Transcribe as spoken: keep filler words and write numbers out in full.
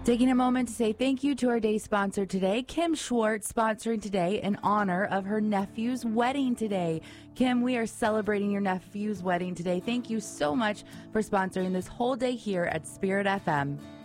Taking a moment to say thank you to our day sponsor today, Kim Schwartz, sponsoring today in honor of her nephew's wedding today. Kim, we are celebrating your nephew's wedding today. Thank you so much for sponsoring this whole day here at Spirit F M.